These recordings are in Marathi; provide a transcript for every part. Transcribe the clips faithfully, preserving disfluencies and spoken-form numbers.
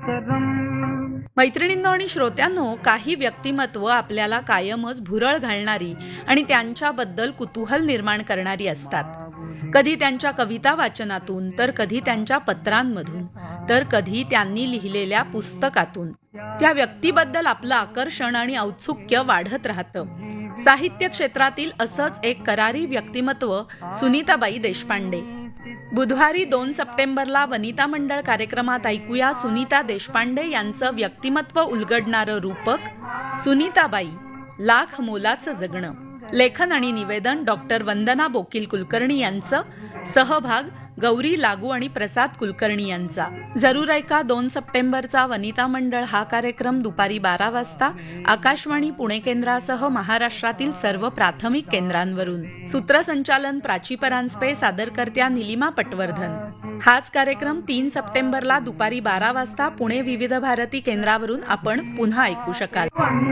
मैत्रिणींनो आणि श्रोत्यांनो, काही व्यक्तिमत्व आपल्याला कायमच भुरळ घालणारी आणि त्यांच्याबद्दल कुतूहल निर्माण करणारी असतात. कधी त्यांच्या कविता वाचनातून, तर कधी त्यांच्या पत्रांमधून, तर कधी त्यांनी लिहिलेल्या पुस्तकातून त्या व्यक्तीबद्दल आपलं आकर्षण आणि औत्सुक्य वाढत राहतं. साहित्य क्षेत्रातील असंच एक करारी व्यक्तिमत्व सुनीताबाई देशपांडे. बुधवारी दोन सप्टेंबरला वनिता मंडळ कार्यक्रमात ऐकूया सुनीता देशपांडे यांचं व्यक्तिमत्व उलगडणारं रूपक सुनीताबाई, लाख मोलाचं जगणं. लेखन आणि निवेदन डॉक्टर वंदना बोकील कुलकर्णी यांचं, सहभाग गौरी लागू आणि प्रसाद कुलकर्णी यांचा. जरूर ऐका दोन सप्टेंबरचा वनिता मंडळ हा कार्यक्रम दुपारी बारा वाजता आकाशवाणी पुणे केंद्रासह महाराष्ट्रातील सर्व प्राथमिक केंद्रांवरून. सूत्रसंचालन प्राची परांजपे, सादरकर्त्या निलिमा पटवर्धन. हाच कार्यक्रम तीन सप्टेंबरला दुपारी बारा वाजता पुणे विविध भारती केंद्रावरून आपण पुन्हा ऐकू शकाल.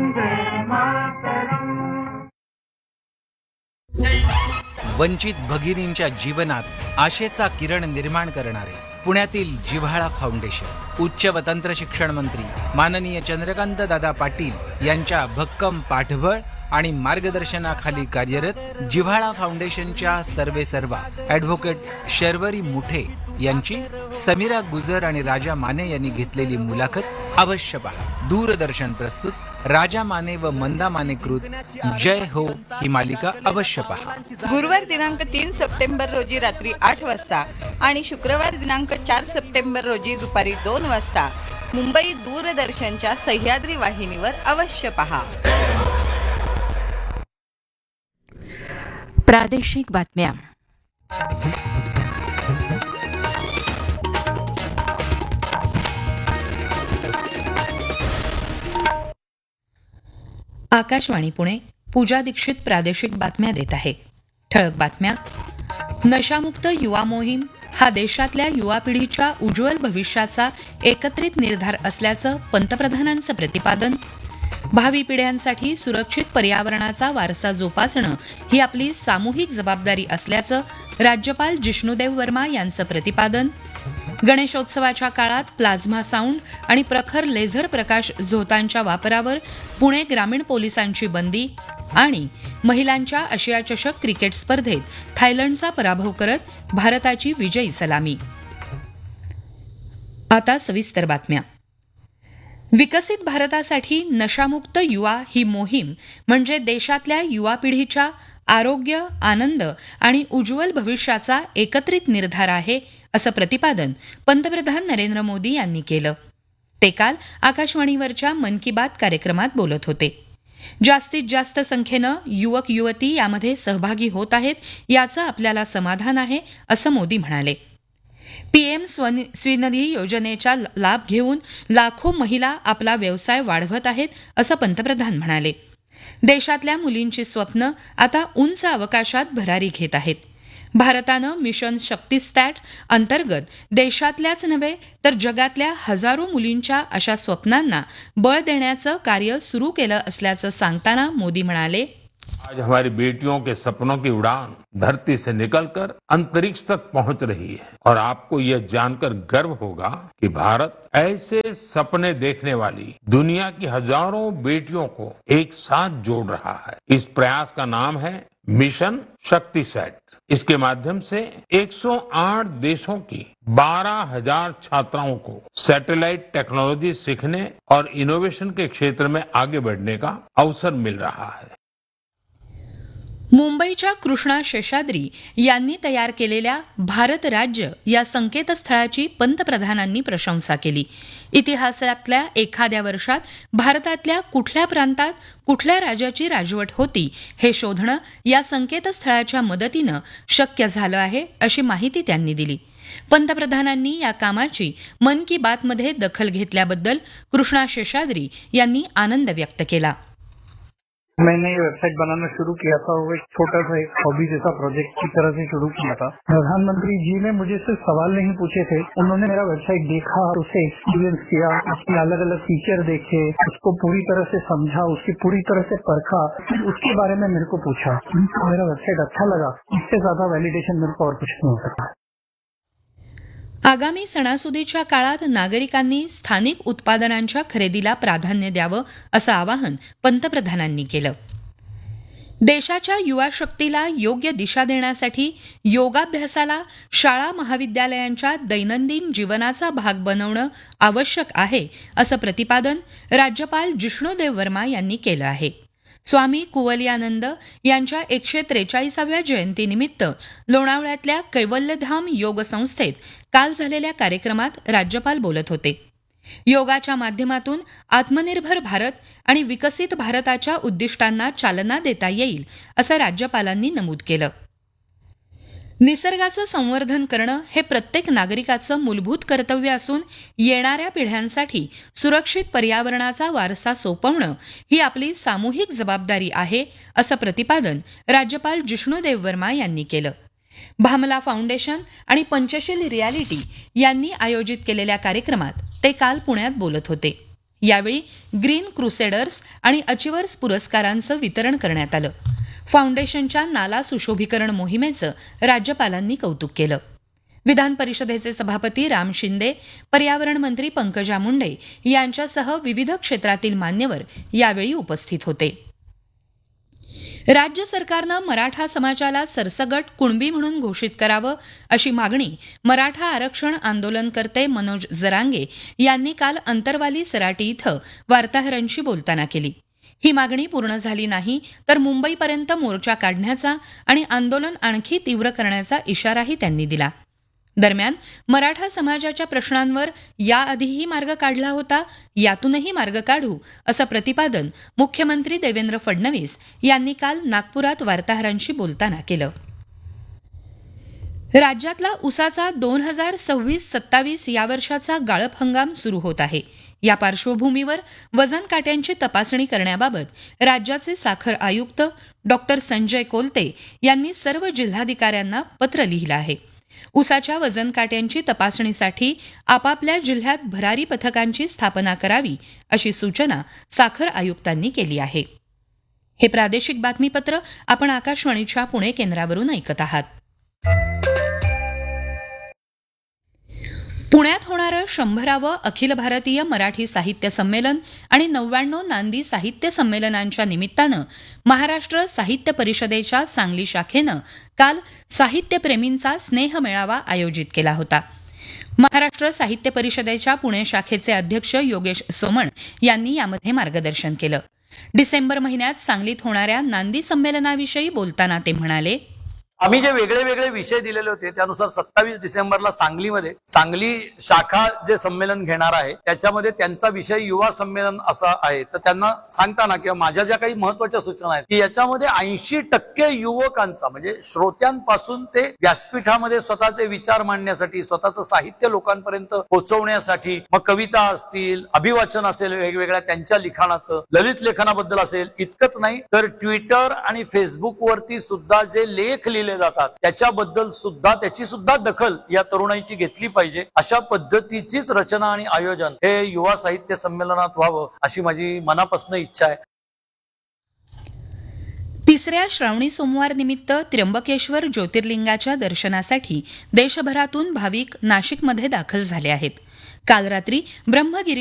वंचित भगिनींच्या जीवनात आशेचा किरण निर्माण करणारे पुण्यातील जिव्हाळा फाउंडेशन, उच्च व तंत्र शिक्षण मंत्री माननीय चंद्रकांत दादा पाटील यांच्या भक्कम पाठबळ आणि मार्गदर्शनाखाली कार्यरत जिव्हाळा फाउंडेशनच्या सर्वेसर्वा ॲडव्होकेट शर्वरी मुठे यांची समीरा गुजर आणि राजा माने यांनी घेतलेली मुलाखत अवश्य पहा. दूरदर्शन प्रस्तुत राजा माने व मंदा माने कृत जय हो ही मालिका अवश्य पहा. गुरुवार दिनांक तीन सप्टेंबर रोजी रात्री आठ वाजता आणि शुक्रवार दिनांक चार सप्टेंबर रोजी दुपारी दोन वाजता मुंबई दूरदर्शनच्या सह्याद्री वाहिनीवर अवश्य पहा. प्रादेशिक बातम्या. आकाशवाणी पुणे. पूजा दीक्षित प्रादेशिक बातम्या देत आहे. ठळक बातम्या. नशामुक्त युवा मोहीम हा देशातल्या युवा पिढीच्या उज्ज्वल भविष्याचा एकत्रित निर्धार असल्याचं पंतप्रधानांचं प्रतिपादन. भावी पिढ्यांसाठी सुरक्षित पर्यावरणाचा वारसा जोपासणं ही आपली सामूहिक जबाबदारी असल्याचं राज्यपाल जिष्णुदेव वर्मा यांचं प्रतिपादन. गणेशोत्सवाच्या काळात प्लाझ्मा साऊंड आणि प्रखर लेझर प्रकाश झोतांच्या वापरावर पुणे ग्रामीण पोलिसांची बंदी. आणि महिलांच्या आशिया चषक क्रिकेट स्पर्धेत थायलंडचा पराभव करत भारताची विजयी सलामी. आता सविस्तर बातम्या. विकसित भारतासाठी नशामुक्त युवा ही मोहीम म्हणजे देशातल्या युवा पिढीच्या आरोग्य, आनंद आणि उज्ज्वल भविष्याचा एकत्रित निर्धार आहे, असं प्रतिपादन पंतप्रधान नरेंद्र मोदी यांनी केलं. ते काल आकाशवाणीवरच्या मन की बात कार्यक्रमात बोलत होते. जास्तीत जास्त संख्येनं युवक युवती यामध्ये सहभागी होत आहेत याचं आपल्याला समाधान आहे, असं मोदी म्हणाले. पीएम स्वनिधी योजनेचा लाभ घेऊन लाखो महिला आपला व्यवसाय वाढवत आहेत, असं पंतप्रधान म्हणाले. देशातल्या मुलींची स्वप्न आता उंच अवकाशात भरारी घेत आहेत. भारतानं मिशन शक्तिस्टॅट अंतर्गत देशातल्याच नव्हे तर जगातल्या हजारो मुलींच्या अशा स्वप्नांना बळ देण्याचं कार्य सुरू केलं असल्याचं सांगताना मोदी म्हणाले, आज हमारी बेटियों के सपनों की उड़ान धरती से निकलकर अंतरिक्ष तक पहुंच रही है और आपको यह जानकर गर्व होगा कि भारत ऐसे सपने देखने वाली दुनिया की हजारों बेटियों को एक साथ जोड़ रहा है. इस प्रयास का नाम है मिशन शक्तिसैट. इसके माध्यम से एक सौ आठ देशों की बारह हजार छात्राओं को सैटेलाइट टेक्नोलॉजी सीखने और इनोवेशन के क्षेत्र में आगे बढ़ने का अवसर मिल रहा है. मुंबईच्या कृष्णा शेषाद्री यांनी तयार केलेल्या भारत राज्य या संकेतस्थळाची पंतप्रधानांनी प्रशंसा केली. इतिहासातल्या एखाद्या वर्षात भारतातल्या कुठल्या प्रांतात कुठल्या राजाची राजवट होती हे शोधणं या संकेतस्थळाच्या मदतीनं शक्य झालं आहे, अशी माहिती त्यांनी दिली. पंतप्रधानांनी या कामाची मन की बातमध्ये दखल घेतल्याबद्दल कृष्णा शेषाद्री यांनी आनंद व्यक्त केला. मैंने ये वेबसाइट बनाना शुरू किया था, वो एक छोटा सा एक हॉबी जैसा प्रोजेक्ट की तरह से शुरू किया था. प्रधानमंत्री जी ने मुझे सिर्फ सवाल नहीं पूछे थे, उन्होंने मेरा वेबसाइट देखा, उसे एक्सपीरियंस किया, उसके अलग अलग फीचर देखे, उसको पूरी तरह से समझा, उसकी पूरी तरह से परखा, फिर उसके बारे में मेरे को पूछा. उनको मेरा वेबसाइट अच्छा लगा. इससे ज्यादा वैलिडेशन मेरे को और कुछ नहीं हो सका. आगामी सणासुदीच्या काळात नागरिकांनी स्थानिक उत्पादनांच्या खरेदीला प्राधान्य द्यावं असं आवाहन पंतप्रधानांनी केलं. देशाच्या युवा शक्तीला योग्य दिशा देण्यासाठी योगाभ्यासाला शाळा महाविद्यालयांच्या दैनंदिन जीवनाचा भाग बनवणं आवश्यक आहे असं प्रतिपादन राज्यपाल जिष्णुदेव वर्मा यांनी केलं आहे. स्वामी कुवलयानंद यांच्या एकशे त्रेचाळीसाव्या जयंतीनिमित्त लोणावळ्यातल्या कैवल्यधाम योग संस्थेत काल झालेल्या कार्यक्रमात राज्यपाल बोलत होते. योगाच्या माध्यमातून आत्मनिर्भर भारत आणि विकसित भारताच्या उद्दिष्टांना चालना देता येईल असं राज्यपालांनी नमूद केलं. निसर्गाचं संवर्धन करणं हे प्रत्येक नागरिकाचं मूलभूत कर्तव्य असून येणाऱ्या पिढ्यांसाठी सुरक्षित पर्यावरणाचा वारसा सोपवणं ही आपली सामूहिक जबाबदारी आहे असं प्रतिपादन राज्यपाल जिष्णुदेव वर्मा यांनी केलं. भामला फाउंडेशन आणि पंचशील रियालिटी यांनी आयोजित केलेल्या कार्यक्रमात ते काल पुण्यात बोलत होते. यावेळी ग्रीन क्रुसेडर्स आणि अचिव्हर्स पुरस्कारांचं वितरण करण्यात आलं. फाउंडेशनच्या नाला सुशोभीकरण मोहिमेचं राज्यपालांनी कौतुक केलं. विधान परिषदेचे सभापती राम शिंदे, पर्यावरण मंत्री पंकजा मुंडे यांच्यासह विविध क्षेत्रातील मान्यवर यावेळी उपस्थित होते. राज्य सरकारनं मराठा समाजाला सरसगट कुणबी म्हणून घोषित करावं अशी मागणी मराठा आरक्षण आंदोलनकर्ते मनोज जरांगे यांनी काल अंतरवाली सराटी इथं वार्ताहरांशी बोलताना केली. ही मागणी पूर्ण झाली नाही तर मुंबईपर्यंत मोर्चा काढण्याचा आणि आंदोलन आणखी तीव्र करण्याचा इशाराही त्यांनी दिला. दरम्यान मराठा समाजाच्या प्रश्नांवर याआधीही मार्ग काढला होता, यातूनही मार्ग काढू असं प्रतिपादन मुख्यमंत्री देवेंद्र फडणवीस यांनी काल नागपुरात वार्ताहरांशी बोलताना केलं. राज्यातला उसाचा दोन हजार सव्वीस सत्तावीस या वर्षाचा गाळप हंगाम सुरू होत आहे. या पार्श्वभूमीवर वजन काट्यांची तपासणी करण्याबाबत राज्याचे साखर आयुक्त डॉक्टर संजय कोलते यांनी सर्व जिल्हाधिकाऱ्यांना पत्र लिहिलं आहे. उसाच्या वजन काट्यांची तपासणीसाठी आपापल्या जिल्ह्यात भरारी पथकांची स्थापना करावी अशी सूचना साखर आयुक्तांनी केली आहे. हे प्रादेशिक बातमीपत्र आपण आकाशवाणीच्या पुणे केंद्रावरून ऐकत आहात. पुण्यात होणारं शंभरावं अखिल भारतीय मराठी साहित्य संमेलन आणि नव्याण्णव नांदी साहित्य संमेलनांच्या निमित्तानं महाराष्ट्र साहित्य परिषदेच्या सांगली शाखेनं काल साहित्यप्रेमींचा स्नेह मेळावा आयोजित केला होता. महाराष्ट्र साहित्य परिषदेच्या पुणे शाखेचे अध्यक्ष योगेश सोमण यांनी यामध्ये मार्गदर्शन केलं. डिसेंबर महिन्यात सांगलीत होणाऱ्या नांदी संमेलनाविषयी बोलताना ते म्हणाले, आम्ही जे वेगळे वेगळे विषय दिलेले होते त्यानुसार सत्तावीस डिसेंबरला सांगलीमध्ये सांगली शाखा जे संमेलन घेणार आहे त्याच्यामध्ये त्यांचा विषय युवा संमेलन असा आहे. तर त्यांना सांगताना किंवा माझ्या ज्या काही महत्वाच्या सूचना आहेत की याच्यामध्ये ऐंशी टक्के युवकांचा म्हणजे श्रोत्यांपासून ते व्यासपीठामध्ये स्वतःचे विचार मांडण्यासाठी, स्वतःचं साहित्य लोकांपर्यंत पोहोचवण्यासाठी, मग कविता असतील, अभिवाचन असेल, वेगवेगळ्या त्यांच्या लिखाणाचं, ललित लेखनाबद्दल असेल, इतकंच नाही तर ट्विटर आणि फेसबुक वरती सुद्धा जे लेख लिहिले जातात त्याच्याबद्दल सुद्धा त्याची सुद्धा दखल या तरुणाईची घेतली पाहिजे. अशा पद्धतीचीच रचना आणि आयोजन हे युवा साहित्य संमेलनात व्हावं अशी माझी मनापासून इच्छा आहे. तिसऱ्या श्रावणी सोमवार निमित्त त्र्यंबकेश्वर ज्योतिर्लिंगाच्या दर्शनासाठी देशभरातून भाविक नाशिकमध्ये दाखल झाले आहेत. काल रात्री ब्रह्मगिरी